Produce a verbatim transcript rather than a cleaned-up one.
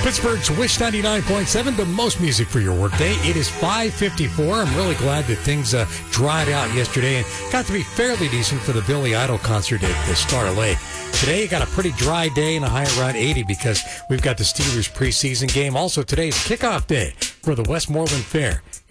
Pittsburgh's Wish ninety-nine point seven, the most music for your workday. It is five fifty-four. I'm really glad that things uh, dried out yesterday and got to be fairly decent for the Billy Idol concert at the Star Lake. Today, you got a pretty dry day and a high around eighty because we've got the Steelers preseason game. Also, today is kickoff day for the Westmoreland Fair.